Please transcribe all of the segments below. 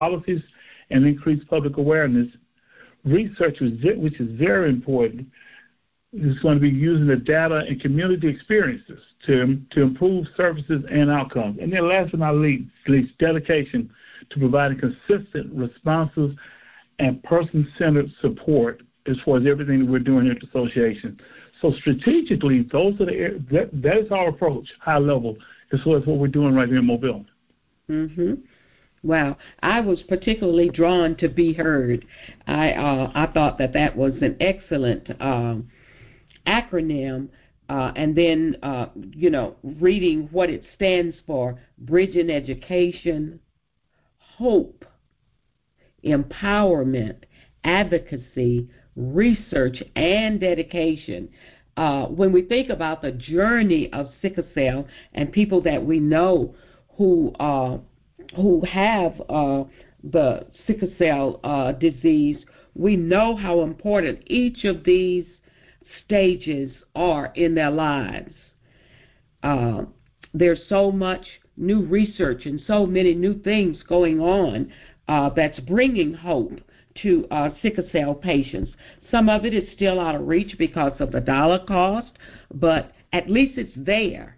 policies and increase public awareness. Research, which is very important, is going to be using the data and community experiences to improve services and outcomes. And then last but not least, dedication to providing consistent, responsive, and person-centered support as far as everything that we're doing here at the association. So strategically, that is our approach, high level, as far as what we're doing right here in Mobile. Mm-hmm. Wow. I was particularly drawn to Be Heard. I thought that was an excellent acronym, and then, reading what it stands for: bridging education, hope, empowerment, advocacy, research, and dedication. When we think about the journey of sickle cell and people that we know who have the sickle cell disease, we know how important each of these stages are in their lives. There's so much new research and so many new things going on that's bringing hope to sickle cell patients. Some of it is still out of reach because of the dollar cost, but at least it's there.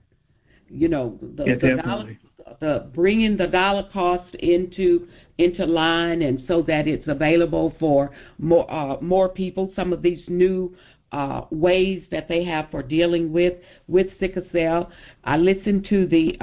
The bringing the dollar cost into line, and so that it's available for more people. Some of these new ways that they have for dealing with sickle cell. I listened to the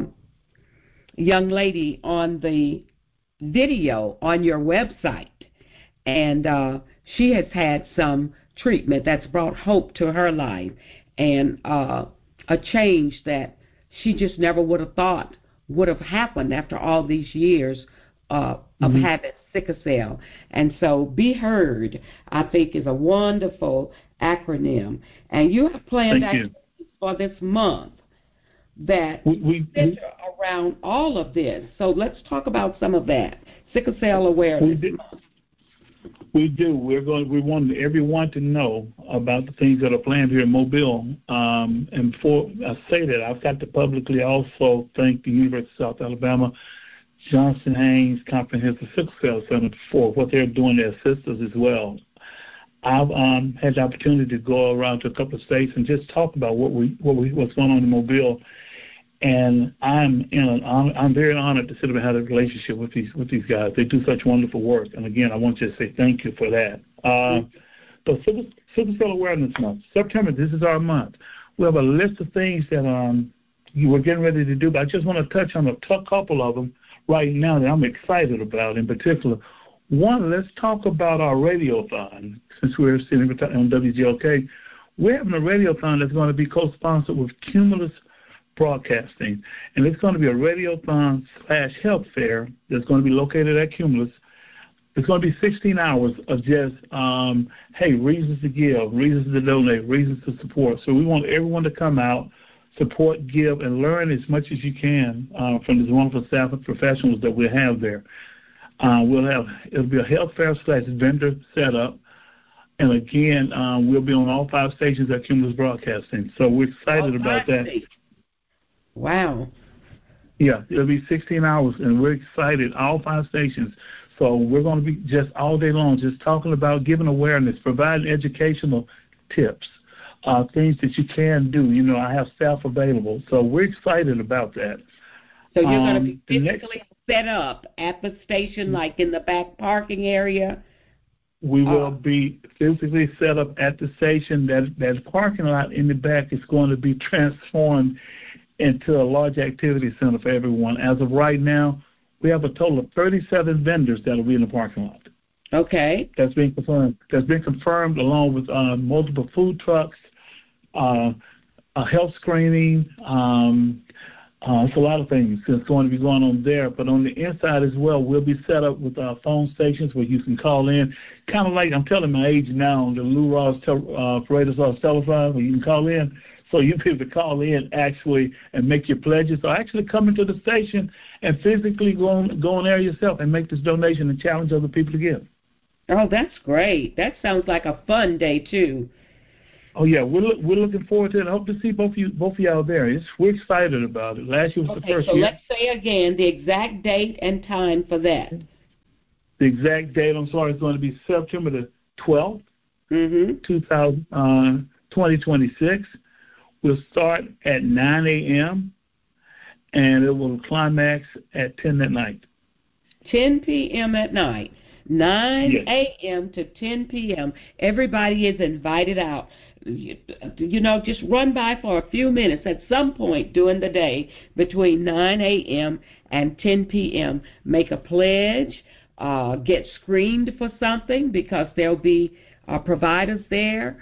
young lady on the video on your website, and she has had some treatment that's brought hope to her life, and a change that she just never would have thought would have happened after all these years of having sickle cell. And so Be Heard, I think, is a wonderful acronym. And you have planned activities for this month that center around all of this. So let's talk about some of that. Sickle cell awareness month. We do. We want everyone to know about the things that are planned here in Mobile. And before I say that, I've got to publicly also thank the University of South Alabama, Johnson Haynes Comprehensive Sickle Cell Center for what they're doing to assist us as well. I've had the opportunity to go around to a couple of states and just talk about what's going on in Mobile. And I'm very honored to sit up and have a relationship with these guys. They do such wonderful work. And again, I want you to say thank you for that. But Sickle Cell Awareness Month, September, this is our month. We have a list of things that we're getting ready to do, but I just want to touch on a couple of them right now that I'm excited about in particular. One, let's talk about our radiothon. Since we're sitting on WGLK, we're having a radiothon that's going to be co-sponsored with Cumulus Broadcasting, and it's going to be a radiothon/health fair that's going to be located at Cumulus. It's going to be 16 hours of just, reasons to give, reasons to donate, reasons to support. So we want everyone to come out, support, give, and learn as much as you can from this wonderful staff of professionals that we have there. It'll be a health fair/vendor setup. And again, we'll be on all 5 stations at Cumulus Broadcasting. So we're excited about that. Wow. Yeah, it'll be 16 hours, and we're excited, all 5 stations. So we're going to be just all day long just talking about giving awareness, providing educational tips, things that you can do. I have staff available. So we're excited about that. So you're going to be physically set up at the station, like in the back parking area? We will be physically set up at the station. That parking lot in the back is going to be transformed into a large activity center for everyone. As of right now, we have a total of 37 vendors that will be in the parking lot. Okay. That's been confirmed. That's been confirmed along with multiple food trucks, a health screening. It's a lot of things that's going to be going on there. But on the inside as well, we'll be set up with phone stations where you can call in. Kind of like, I'm telling my age now, the Lou Ross Paredes Ross telephone, where you can call in. So you'll be able to call in actually and make your pledges, or actually come into the station and physically go on there yourself and make this donation and challenge other people to give. Oh, that's great. That sounds like a fun day, too. Oh, yeah, we're looking forward to it. I hope to see both of y'all there. We're excited about it. Last year was the first year. Okay, so let's say again the exact date and time for that. The exact date, I'm sorry, is going to be September the 12th, 2026. We'll start at 9 a.m., and it will climax at 10 at night. 10 p.m. at night. 9 a.m. to 10 p.m. Everybody is invited out. You know, just run by for a few minutes at some point during the day between 9 a.m. and 10 p.m. Make a pledge, get screened for something because there'll be providers there.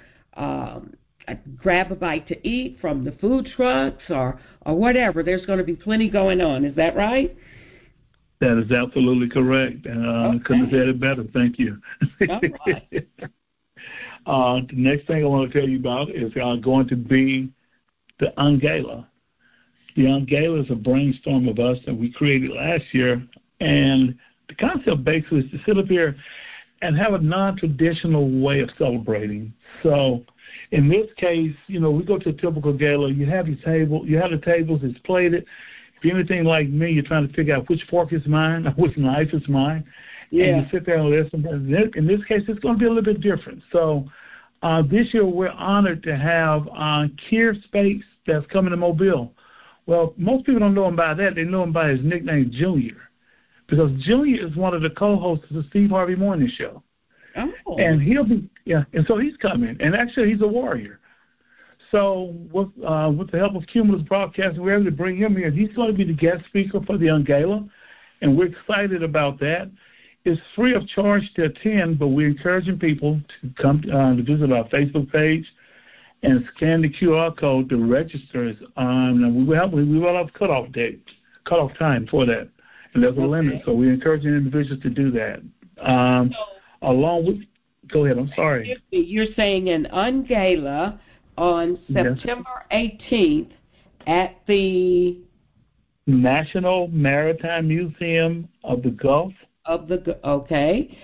Grab a bite to eat from the food trucks or whatever. There's going to be plenty going on. Is that right? That is absolutely correct. I couldn't have said it better. Thank you. All right. The next thing I want to tell you about is going to be the Ungala. The Ungala is a brainstorm of us that we created last year, and the concept basically is to sit up here and have a non-traditional way of celebrating. So in this case, you know, we go to a typical gala, you have your table, you have the tables, it's plated. If you're anything like me, you're trying to figure out which fork is mine, or which knife is mine. Yeah. And you sit there and listen. In this case, it's going to be a little bit different. So this year, we're honored to have Kier Spates that's coming to Mobile. Well, most people don't know him by that. They know him by his nickname, Junior, because Junior is one of the co-hosts of the Steve Harvey Morning Show. Oh. And he'll be, and so he's coming. And actually, he's a warrior. So with the help of Cumulus Broadcasting, we're able to bring him here. He's going to be the guest speaker for the Ungala, and we're excited about that. It's free of charge to attend, but we're encouraging people to come to visit our Facebook page and scan the QR code to register. And we will have cutoff time for that, and there's a limit. So we're encouraging individuals to do that. Along with, go ahead. I'm sorry. You're saying an Ungala on September 18th at the National Maritime Museum of the Gulf. Beautiful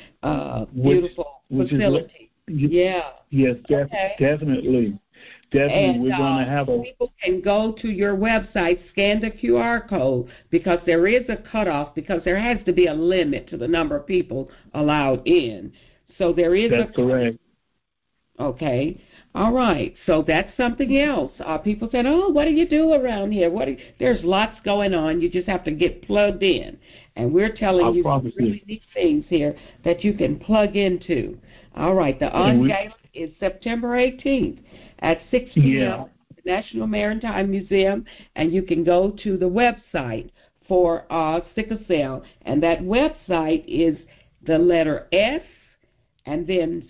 facility. Yes, definitely. And, we're going to have people can go to your website, scan the QR code, because there is a cutoff, because there has to be a limit to the number of people allowed in. So there is That's correct. Okay. All right. So that's something else. People said, oh, what do you do around here? There's lots going on. You just have to get plugged in. And we're telling you some really neat things here that you can plug into. All right. The Ungala is September 18th at 6 p.m. at the National Maritime Museum. And you can go to the website for sickle cell. And that website is the letter S and then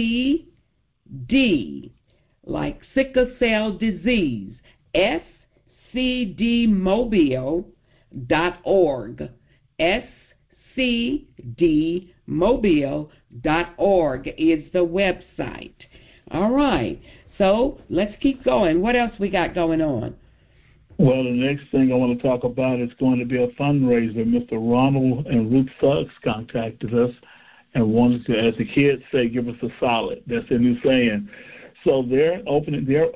CD, like sickle cell disease, scdmobile.org, scdmobile.org is the website. All right, so let's keep going. What else we got going on? Well, the next thing I want to talk about is going to be a fundraiser. Mr. Ronald and Ruth Suggs contacted us and wanted to, as the kids say, give us a solid. That's their new saying. So they're reopening their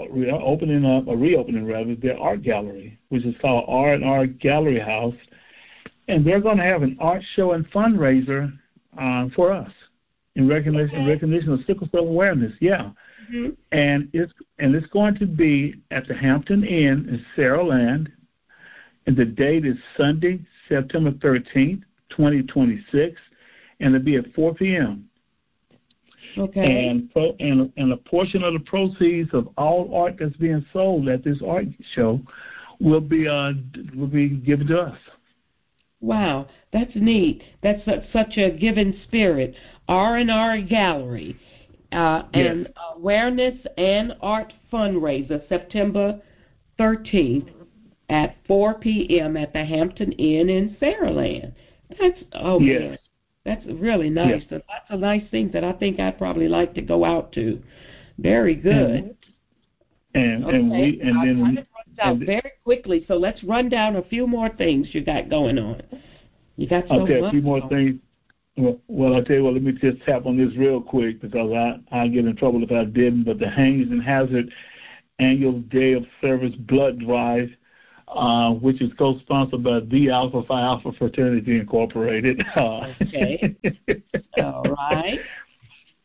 art gallery, which is called R&R Gallery House, and they're going to have an art show and fundraiser for us in recognition of sickle cell awareness. Yeah, and it's going to be at the Hampton Inn in Saraland, and the date is Sunday, September 13th, 2026, and it'll be at 4 p.m. Okay. And a portion of the proceeds of all art that's being sold at this art show will be given to us. Wow, that's neat. That's such a giving spirit. R&R Gallery, and Awareness and Art Fundraiser, September 13th at 4 p.m. at the Hampton Inn in Saraland. Man. That's really nice. Yes. Lots of nice things that I think I'd probably like to go out to. Very good. And it runs out very quickly, so let's run down a few more things you got going on. You got so much. A few more things. Well, I'll tell you what, let me just tap on this real quick because I'll get in trouble if I didn't. But the Haynes and Hazard Annual Day of Service Blood Drive, which is co-sponsored by the Alpha Phi Alpha Fraternity Incorporated. Okay.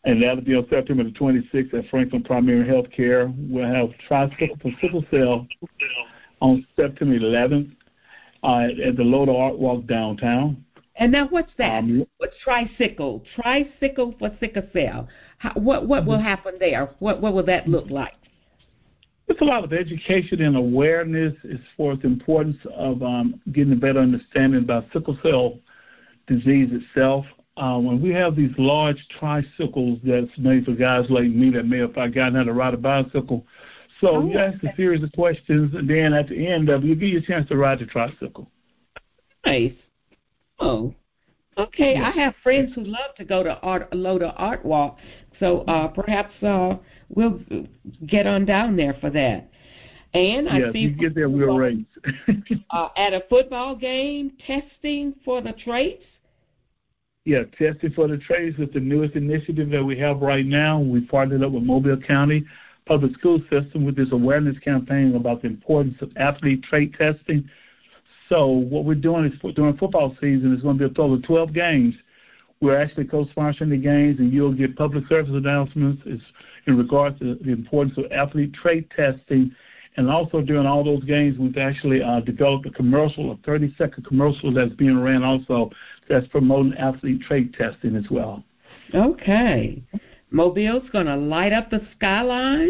And that'll be on September the 26th at Franklin Primary Health Care. We'll have Tricycle for Sickle Cell on September 11th at the Loda Art Walk downtown. And now what's that? What's Tricycle? Tricycle for Sickle Cell. What will happen there? What will that look like? It's a lot of education and awareness as far as the importance of getting a better understanding about sickle cell disease itself. When we have these large tricycles that's made for guys like me that may have forgotten how to ride a bicycle. So you ask a series of questions, and then at the end of it, you get you a chance to ride the tricycle. Nice. Oh, okay. Yeah. I have friends who love to go to Loda Art Walk, so perhaps we'll get on down there for that. And I see you get there, we'll race. At a football game, testing for the traits. Yeah, testing for the traits is the newest initiative that we have right now. We partnered up with Mobile County Public School System with this awareness campaign about the importance of athlete trait testing. So what we're doing is during football season, it's going to be a total of 12 games. We're actually co-sponsoring the games, and you'll get public service announcements in regards to the importance of athlete trait testing. And also during all those games, we've actually developed a 30-second commercial that's being ran also that's promoting athlete trait testing as well. Okay. Mobile's going to light up the skyline?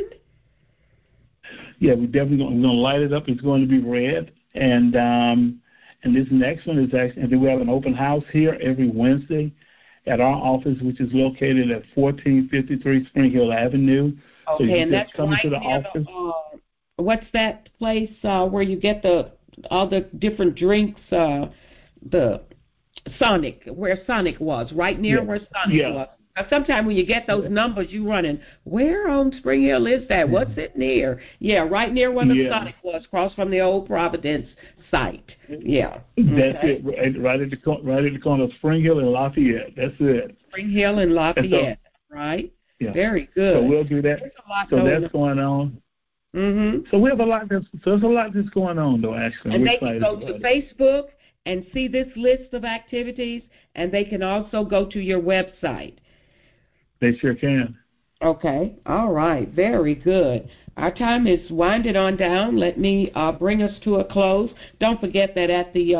Yeah, we're definitely going to light it up. It's going to be red. And this next one is actually, and then we have an open house here every Wednesday at our office, which is located at 1453 Spring Hill Avenue. Okay, so you and that's come right to the office. What's that place where you get all the different drinks? The Sonic, where Sonic was, right near where Sonic was. Now, sometimes when you get those numbers, you running, where on Spring Hill is that? What's it near? Yeah, right near where the Sonic was, across from the old Providence site. Yeah. That's it, right at the corner of Spring Hill and Lafayette. That's it. Spring Hill and Lafayette, right? Yeah. Very good. So we'll do that. So that's going on. Mm-hmm. So we have a lot. There's a lot that's going on, though. Actually, and they can go to Facebook and see this list of activities, and they can also go to your website. They sure can. Okay. All right. Very good. Our time is winding on down. Let me bring us to a close. Don't forget that at the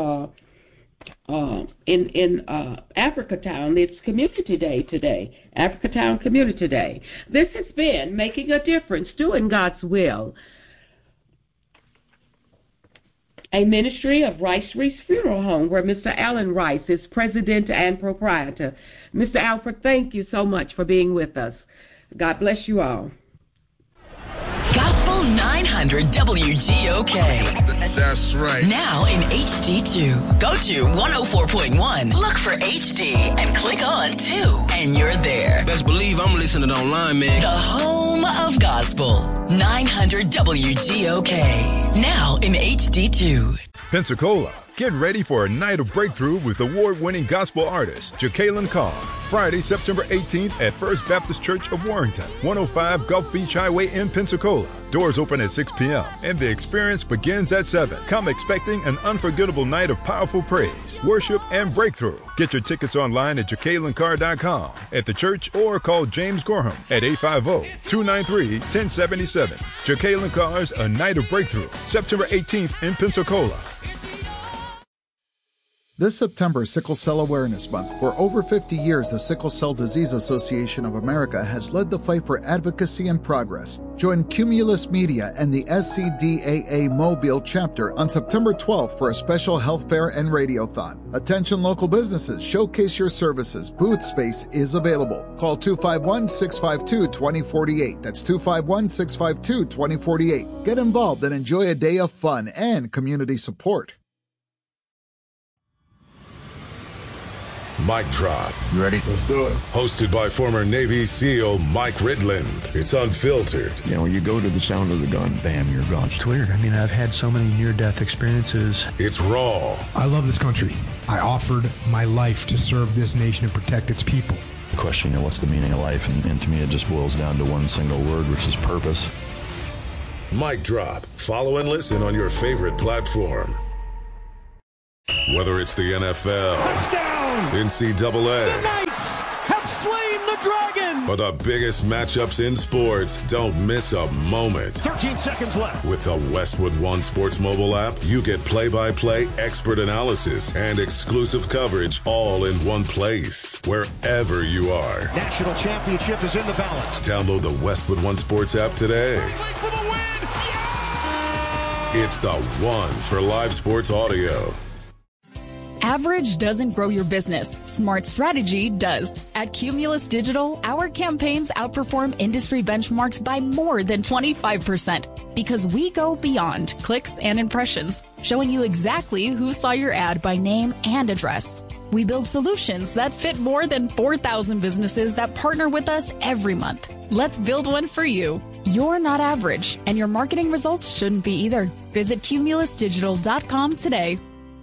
in Africatown, it's Community Day today. Africatown Community Day. This has been Making a Difference, Doing God's Will, a ministry of Rice Reese Funeral Home, where Mr. Alan Rice is president and proprietor. Mr. Alfred, thank you so much for being with us. God bless you all. Gospel 900 WGOK. That's right. Now in HD2. Go to 104.1. Look for HD and click on 2. And you're there. Best believe I'm listening online, man. The home of gospel. 900 WGOK. Now in HD2. Pensacola, get ready for a night of breakthrough with award-winning gospel artist Jacqueline Carr. Friday, September 18th at First Baptist Church of Warrington, 105 Gulf Beach Highway in Pensacola. Doors open at 6 p.m. and the experience begins at 7. Come expecting an unforgettable night of powerful praise, worship, and breakthrough. Get your tickets online at JacquelineCarr.com, at the church, or call James Gorham at 850-293-1077. Jacqueline Carr's A Night of Breakthrough, September 18th in Pensacola. This September is Sickle Cell Awareness Month. For over 50 years, the Sickle Cell Disease Association of America has led the fight for advocacy and progress. Join Cumulus Media and the SCDAA Mobile chapter on September 12th for a special health fair and radiothon. Attention local businesses, showcase your services. Booth space is available. Call 251-652-2048. That's 251-652-2048. Get involved and enjoy a day of fun and community support. Mic Drop. You ready? Let's do it. Hosted by former Navy SEAL Mike Ridland. It's unfiltered. You know, you go to the sound of the gun, bam, you're gone. It's weird. I mean, I've had so many near-death experiences. It's raw. I love this country. I offered my life to serve this nation and protect its people. The question, you know, what's the meaning of life? And to me, it just boils down to one single word, which is purpose. Mic Drop. Follow and listen on your favorite platform. Whether it's the NFL, touchdown, NCAA, the Knights have slain the Dragon! For the biggest matchups in sports, don't miss a moment. 13 seconds left. With the Westwood One Sports mobile app, you get play-by-play, expert analysis, and exclusive coverage all in one place, wherever you are. National championship is in the balance. Download the Westwood One Sports app today. For the win! Yeah! It's the one for live sports audio. Average doesn't grow your business. Smart strategy does. At Cumulus Digital, our campaigns outperform industry benchmarks by more than 25% because we go beyond clicks and impressions, showing you exactly who saw your ad by name and address. We build solutions that fit more than 4,000 businesses that partner with us every month. Let's build one for you. You're not average, and your marketing results shouldn't be either. Visit cumulusdigital.com today.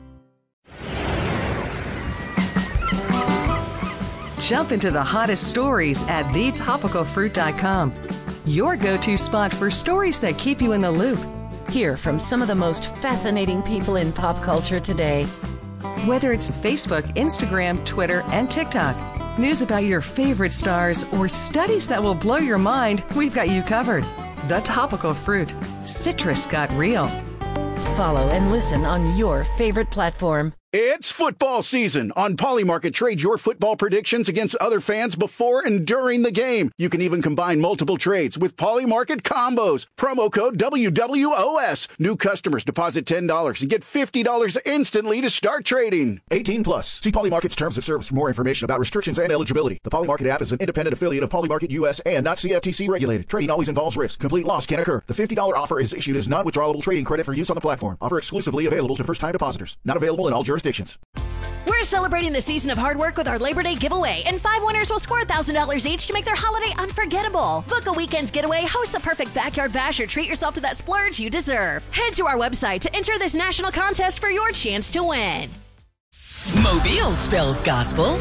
Jump into the hottest stories at thetopicalfruit.com. Your go-to spot for stories that keep you in the loop. Hear from some of the most fascinating people in pop culture today. Whether it's Facebook, Instagram, Twitter, and TikTok, news about your favorite stars, or studies that will blow your mind, we've got you covered. The Topical Fruit. Citrus got real. Follow and listen on your favorite platform. It's football season. On Polymarket, trade your football predictions against other fans before and during the game. You can even combine multiple trades with Polymarket combos. Promo code WWOS. New customers deposit $10 and get $50 instantly to start trading. 18 plus. See Polymarket's terms of service for more information about restrictions and eligibility. The Polymarket app is an independent affiliate of Polymarket US and not CFTC regulated. Trading always involves risk. Complete loss can occur. The $50 offer is issued as non-withdrawable trading credit for use on the platform. Offer exclusively available to first-time depositors. Not available in all jurisdictions. We're celebrating the season of hard work with our Labor Day giveaway, and 5 winners will score $1,000 each to make their holiday unforgettable. Book a weekend's getaway, host the perfect backyard bash, or treat yourself to that splurge you deserve. Head to our website to enter this national contest for your chance to win. Mobile spells gospel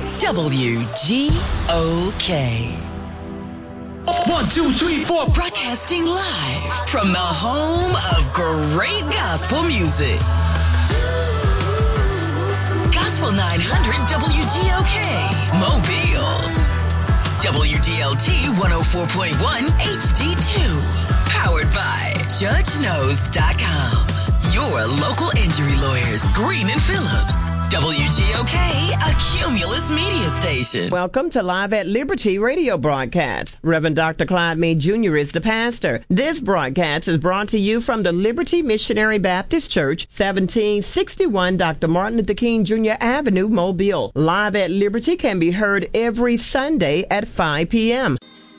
WGOK. 1, 2, 3, 4. Broadcasting live from the home of great gospel music. Gospel 900 WGOK, Mobile. WDLT 104.1 HD2. Powered by JudgeKnows.com. Your local injury lawyers, Green and Phillips. WGOK, a Cumulus media station. Welcome to Live at Liberty radio broadcast. Reverend Dr. Clyde May Jr. is the pastor. This broadcast is brought to you from the Liberty Missionary Baptist Church, 1761 Dr. Martin Luther King Jr. Avenue, Mobile. Live at Liberty can be heard every Sunday at 5 p.m.